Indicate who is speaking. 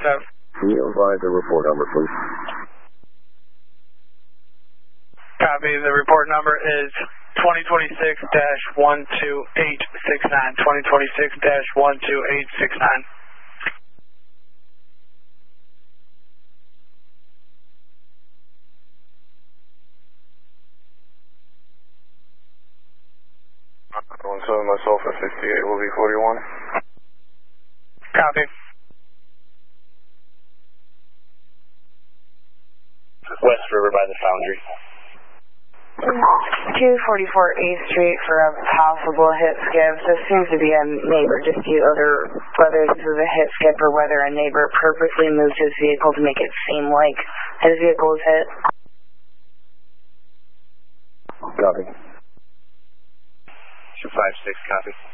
Speaker 1: Can you provide the report number, please?
Speaker 2: Copy. The report number is 2026-12869. 2026-12869.
Speaker 3: Myself at 58 will be 41.
Speaker 2: Copy.
Speaker 4: West River by the Foundry.
Speaker 5: 244 8th Street for a possible hit skip. This seems to be a neighbor dispute over whether this is a hit skip or whether a neighbor purposely moved his vehicle to make it seem like his vehicle was hit.
Speaker 1: Copy.
Speaker 4: 256, copy.